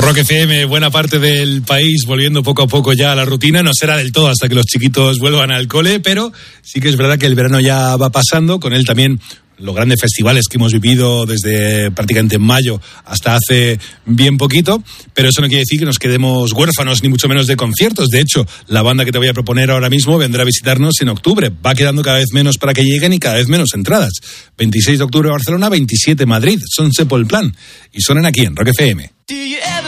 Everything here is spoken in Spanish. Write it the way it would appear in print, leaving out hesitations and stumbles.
Rock FM, buena parte del país volviendo poco a poco ya a la rutina. No será del todo hasta que los chiquitos vuelvan al cole, pero sí que es verdad que el verano ya va pasando, con él también los grandes festivales que hemos vivido desde prácticamente mayo hasta hace bien poquito, pero eso no quiere decir que nos quedemos huérfanos ni mucho menos de conciertos. De hecho, la banda que te voy a proponer ahora mismo vendrá a visitarnos en octubre. Va quedando cada vez menos para que lleguen y cada vez menos entradas. 26 de octubre Barcelona, 27 Madrid. Son Sepultura y suenan aquí en Rock FM.